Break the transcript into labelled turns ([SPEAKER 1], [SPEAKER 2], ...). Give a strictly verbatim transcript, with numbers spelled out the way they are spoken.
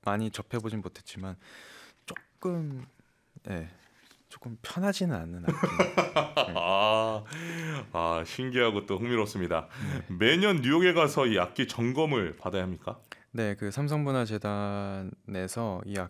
[SPEAKER 1] 많이 접해보진 못했지만 조금 예 조금 편하지는 않는 악기. 네.
[SPEAKER 2] 아, 아 신기하고 또 흥미롭습니다.
[SPEAKER 1] 네.
[SPEAKER 2] 매년 뉴욕에 가서 이 악기 점검을 받아야 합니까?
[SPEAKER 1] 네, 그 삼성문화재단에서 이